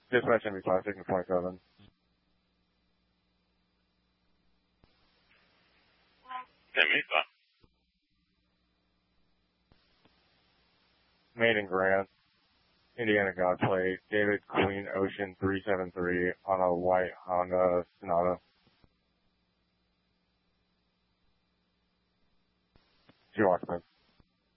Dispatch MV Classic and 27. Main and Grant, Indiana Godplate, David Queen Ocean 373 on a white Honda Sonata. Two occupants.